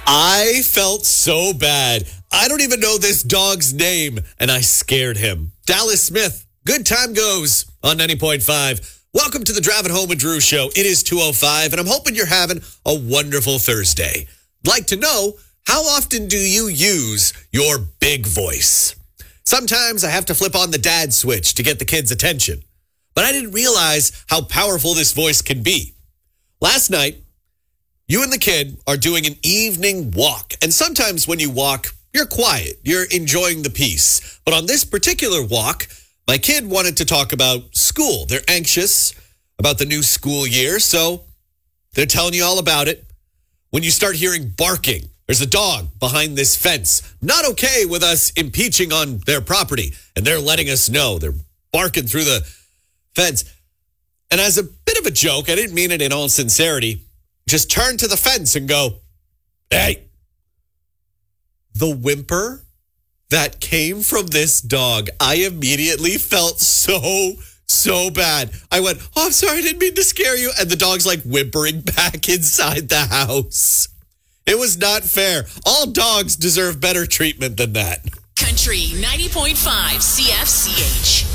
I felt so bad. I don't even know this dog's name, and I scared him. Dallas Smith, Good Time Goes on 90.5. Welcome to the Driving Home with Drew show. It is 2:05, and I'm hoping you're having a wonderful Thursday. I'd like to know, how often do you use your big voice? Sometimes I have to flip on the dad switch to get the kids' attention, but I didn't realize how powerful this voice can be. Last night, you and the kid are doing an evening walk, and sometimes when you walk, you're quiet, you're enjoying the peace. But on this particular walk, my kid wanted to talk about school. They're anxious about the new school year, so they're telling you all about it. When you start hearing barking, there's a dog behind this fence, not okay with us impeaching on their property, and they're letting us know. They're barking through the fence. And as a bit of a joke, I didn't mean it in all sincerity, just turn to the fence and go, "Hey." The whimper that came from this dog, I immediately felt so bad. I went, "Oh, I'm sorry, I didn't mean to scare you." And the dog's like whimpering back inside the house. It was not fair. All dogs deserve better treatment than that. Country 90.5 CFCH.